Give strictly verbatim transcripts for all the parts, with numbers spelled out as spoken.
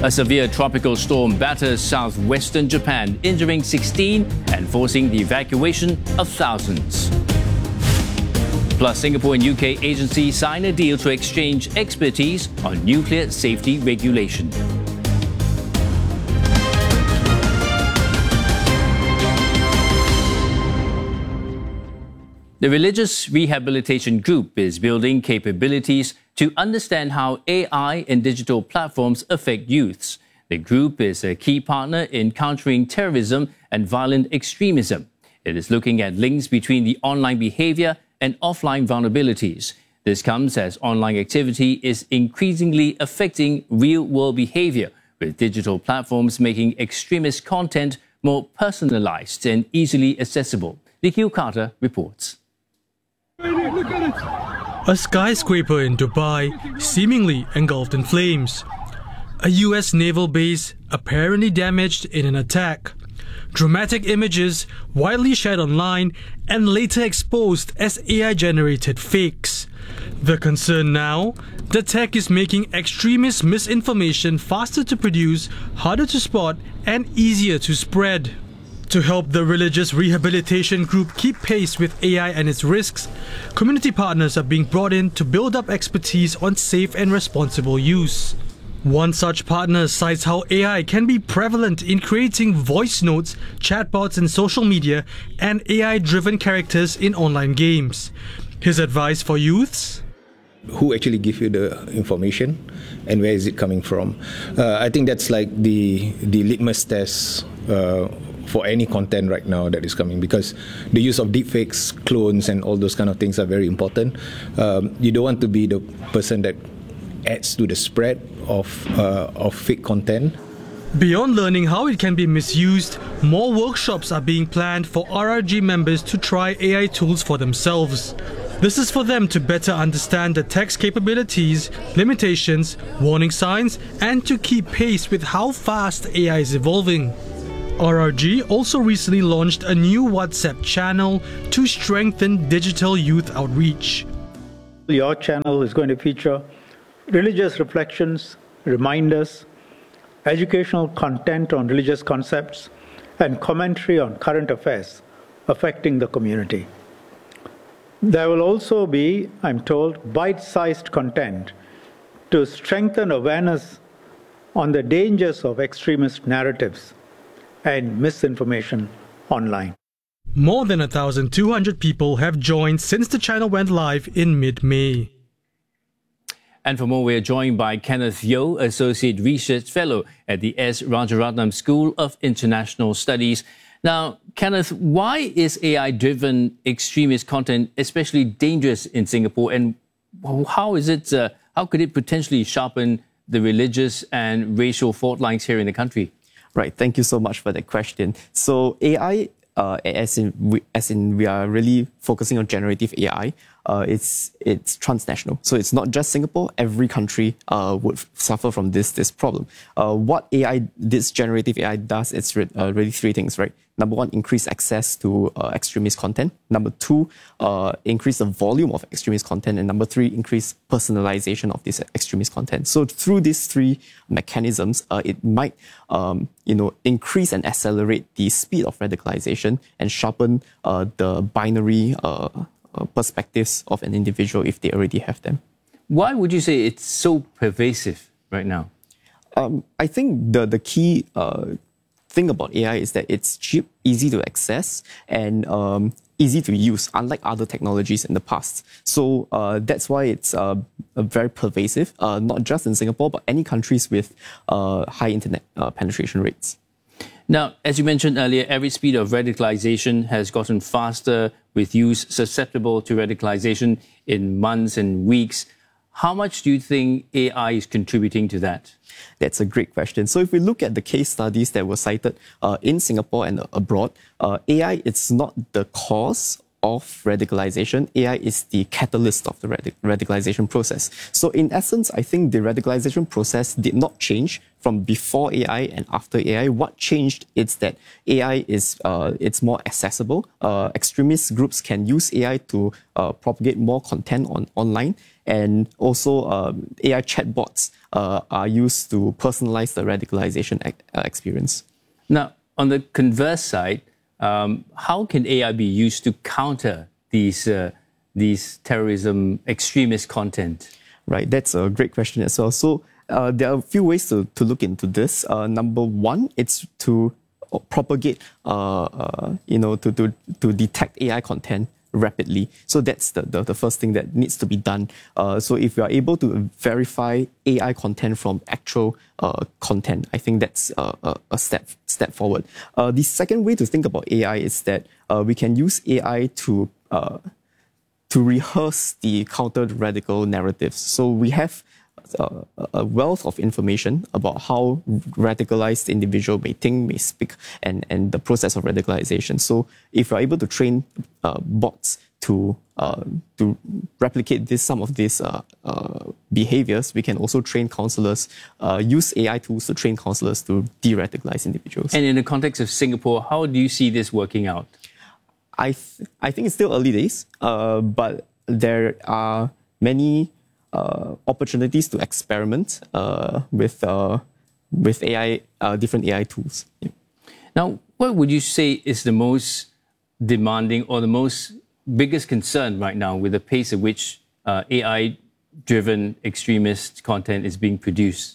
A severe tropical storm batters southwestern Japan, injuring sixteen and forcing the evacuation of thousands. Plus, Singapore and U K agencies sign a deal to exchange expertise on nuclear safety regulation. The Religious Rehabilitation Group is building capabilities to understand how A I and digital platforms affect youths. The group is a key partner in countering terrorism and violent extremism. It is looking at links between the online behavior and offline vulnerabilities. This comes as online activity is increasingly affecting real-world behavior, with digital platforms making extremist content more personalized and easily accessible. Nikhil Carter reports. A skyscraper in Dubai seemingly engulfed in flames. A U S naval base apparently damaged in an attack. Dramatic images widely shared online and later exposed as A I-generated fakes. The concern now? The tech is making extremist misinformation faster to produce, harder to spot, and easier to spread. To help the Religious Rehabilitation Group keep pace with A I and its risks, community partners are being brought in to build up expertise on safe and responsible use. One such partner cites how A I can be prevalent in creating voice notes, chatbots in social media, and A I-driven characters in online games. His advice for youths? Who actually give you the information and where is it coming from? Uh, I think that's like the, the litmus test uh, for any content right now that is coming, because the use of deepfakes, clones, and all those kind of things are very important. Um, you don't want to be the person that adds to the spread of uh, of fake content. Beyond learning how it can be misused, more workshops are being planned for R R G members to try A I tools for themselves. This is for them to better understand the tech's capabilities, limitations, warning signs, and to keep pace with how fast A I is evolving. R R G also recently launched a new WhatsApp channel to strengthen digital youth outreach. Your channel is going to feature religious reflections, reminders, educational content on religious concepts, and commentary on current affairs affecting the community. There will also be, I'm told, bite-sized content to strengthen awareness on the dangers of extremist narratives and misinformation online. More than one thousand two hundred people have joined since the channel went live in mid-May. And for more, we are joined by Kenneth Yeo, Associate Research Fellow at the S. Rajaratnam School of International Studies. Now, Kenneth, why is A I-driven extremist content especially dangerous in Singapore, and how is it? Uh, how could it potentially sharpen the religious and racial fault lines here in the country? Right. Thank you so much for that question. So A I, uh, as in we, as in we are really focusing on generative A I. Uh, it's it's transnational, so it's not just Singapore. Every country uh, would suffer from this this problem. Uh, what A I, this generative A I does, it's re uh, really three things, right? Number one, increase access to uh, extremist content. Number two, uh, increase the volume of extremist content. And number three, increase personalization of this extremist content. So through these three mechanisms, uh, it might, um, you know, increase and accelerate the speed of radicalization and sharpen uh, the binary uh, uh, perspectives of an individual if they already have them. Why would you say it's so pervasive right now? Um, I think the the key uh, thing about A I is that it's cheap, easy to access, and um, easy to use, unlike other technologies in the past. So uh, that's why it's uh, very pervasive, uh, not just in Singapore, but any countries with uh, high internet uh, penetration rates. Now, as you mentioned earlier, every speed of radicalization has gotten faster, with youth susceptible to radicalization in months and weeks. How much do you think A I is contributing to that? That's a great question. So if we look at the case studies that were cited uh, in Singapore and abroad, uh, A I, it's not the cause of radicalization, A I is the catalyst of the radic- radicalization process. So in essence, I think the radicalization process did not change from before A I and after A I. What changed is that A I is uh, it's more accessible. Uh, extremist groups can use A I to uh, propagate more content on online, and also um, A I chatbots uh, are used to personalize the radicalization ex- uh, experience. Now, on the converse side, Um, how can A I be used to counter these uh, these terrorism extremist content? Right, that's a great question as well. So uh, there are a few ways to, to look into this. Uh, number one, it's to propagate, uh, uh, you know, to, to, to detect A I content rapidly. So that's the, the, the first thing that needs to be done. Uh, so if you are able to verify A I content from actual uh, content, I think that's uh, a, a step step forward. Uh, the second way to think about A I is that uh, we can use A I to uh, to rehearse the counter-radical narratives. So we have uh, a wealth of information about how radicalized individual may think, may speak, and, and the process of radicalization. So if you're able to train uh, bots to uh, to replicate this, some of these uh, uh, behaviors, we can also train counselors, uh, use A I tools to train counselors to de-radicalize individuals. And in the context of Singapore, how do you see this working out? I th- I think it's still early days, uh, but there are many uh, opportunities to experiment uh, with uh, with A I, uh, different A I tools. Yeah. Now, what would you say is the most demanding or the most biggest concern right now with the pace at which uh, A I-driven extremist content is being produced?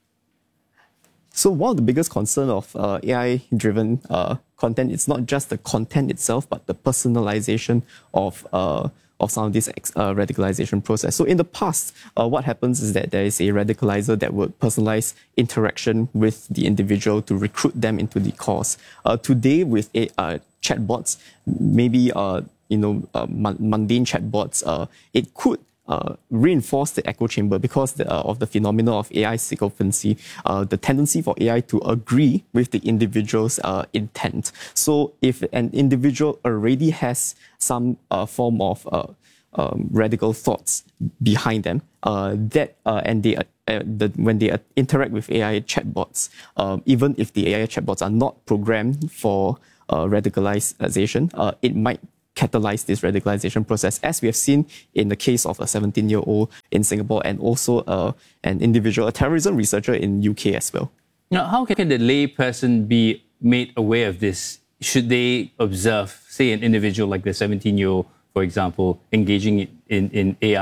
So one of the biggest concerns of uh, A I-driven uh, content, it's not just the content itself, but the personalization of uh, of some of this ex- uh, radicalization process. So in the past, uh, what happens is that there is a radicalizer that would personalize interaction with the individual to recruit them into the cause. Uh, today, with a, uh, chatbots, maybe uh, you know uh, mundane chatbots, uh, it could Uh, reinforce the echo chamber because the, uh, of the phenomena of A I sycophancy, uh, the tendency for A I to agree with the individual's uh, intent. So if an individual already has some uh, form of uh, um, radical thoughts behind them, uh, that uh, and they uh, the, when they uh, interact with A I chatbots, um, even if the A I chatbots are not programmed for uh, radicalization, uh, it might catalyze this radicalization process, as we have seen in the case of a seventeen-year-old in Singapore and also uh, an individual, a terrorism researcher in U K as well. Now, how can the lay person be made aware of this? Should they observe, say, an individual like the seventeen-year-old, for example, engaging in, in A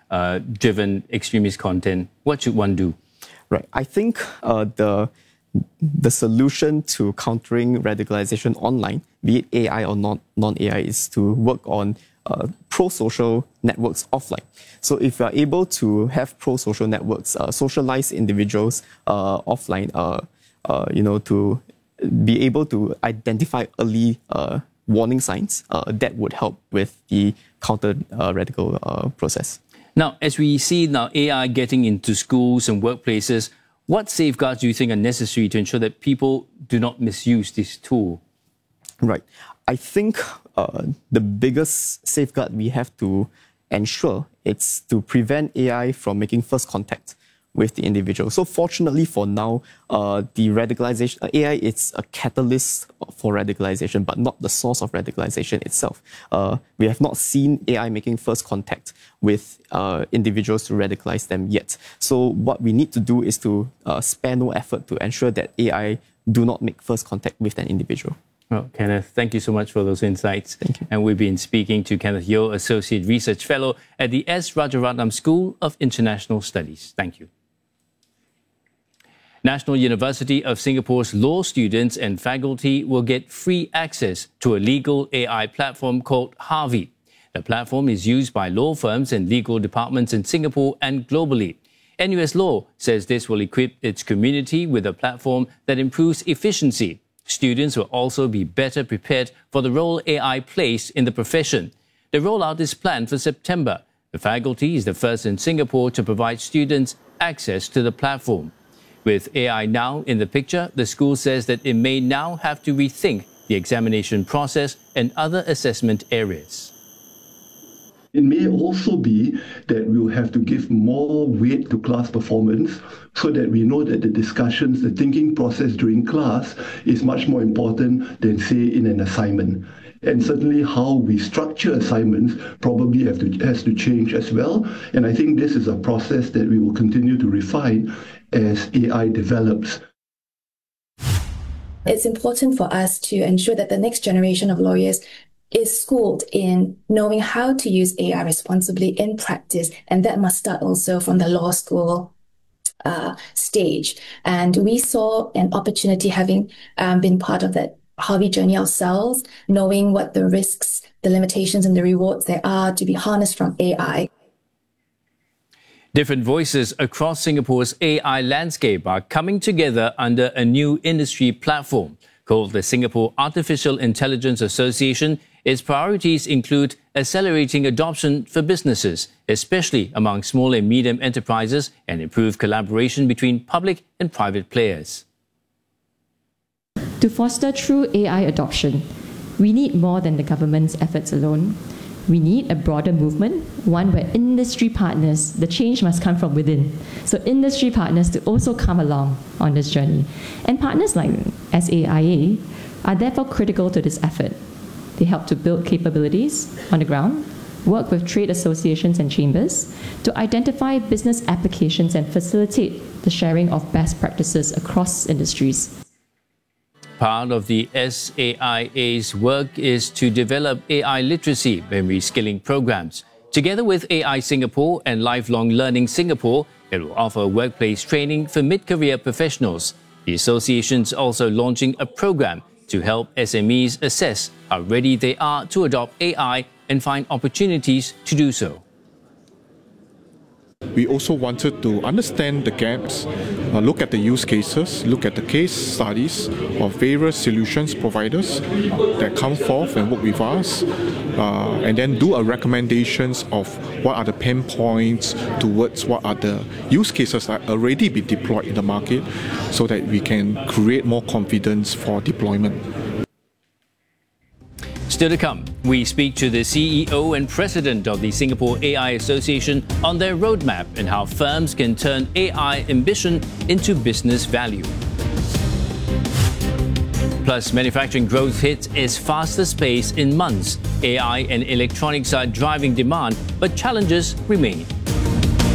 I-driven uh, extremist content? What should one do? Right. I think uh, the the solution to countering radicalization online, be it A I or non, non-A I, is to work on uh, pro-social networks offline. So if you are able to have pro-social networks, uh, socialize individuals uh, offline, uh, uh, you know, to be able to identify early uh, warning signs, uh, that would help with the counter-radical uh, process. Now, as we see now A I getting into schools and workplaces, what safeguards do you think are necessary to ensure that people do not misuse this tool? Right. I think uh, the biggest safeguard we have to ensure is to prevent A I from making first contact with the individual. So fortunately for now, uh, the radicalization, uh, A I is a catalyst for radicalization, but not the source of radicalization itself. Uh, we have not seen A I making first contact with uh, individuals to radicalize them yet. So what we need to do is to uh, spare no effort to ensure that A I do not make first contact with an individual. Well, Kenneth, thank you so much for those insights. Thank you. And we've been speaking to Kenneth Yeoh, Associate Research Fellow at the S. Rajaratnam School of International Studies. Thank you. National University of Singapore's law students and faculty will get free access to a legal A I platform called Harvey. The platform is used by law firms and legal departments in Singapore and globally. N U S Law says this will equip its community with a platform that improves efficiency. Students will also be better prepared for the role A I plays in the profession. The rollout is planned for September. The faculty is the first in Singapore to provide students access to the platform. With A I now in the picture, the school says that it may now have to rethink the examination process, and other assessment areas. It may also be that we will have to give more weight to class performance so that we know that the discussions, the thinking process during class is much more important than, say, in an assignment. And certainly how we structure assignments probably have to, has to change as well. And I think this is a process that we will continue to refine as A I develops. It's important for us to ensure that the next generation of lawyers is schooled in knowing how to use A I responsibly in practice, and that must start also from the law school uh, stage. And we saw an opportunity, having um, been part of that Harvey journey ourselves, knowing what the risks, the limitations, and the rewards there are to be harnessed from A I. Different voices across Singapore's A I landscape are coming together under a new industry platform called the Singapore Artificial Intelligence Association. Its priorities include accelerating adoption for businesses, especially among small and medium enterprises, and improve collaboration between public and private players. To foster true A I adoption, we need more than the government's efforts alone. We need a broader movement, one where industry partners, the change must come from within. So industry partners to also come along on this journey. And partners like S A I A are therefore critical to this effort. They help to build capabilities on the ground, work with trade associations and chambers to identify business applications and facilitate the sharing of best practices across industries. Part of the S A I A's work is to develop A I literacy and reskilling programs. Together with A I Singapore and Lifelong Learning Singapore, it will offer workplace training for mid-career professionals. The association is also launching a program to help S M Es assess how ready they are to adopt A I and find opportunities to do so. We also wanted to understand the gaps, uh, look at the use cases, look at the case studies of various solutions providers that come forth and work with us, uh, and then do a recommendations of what are the pain points towards what are the use cases that already been deployed in the market so that we can create more confidence for deployment. Still to come, we speak to the C E O and President of the Singapore A I Association on their roadmap and how firms can turn A I ambition into business value. Plus, manufacturing growth hits its fastest pace in months. A I and electronics are driving demand, but challenges remain.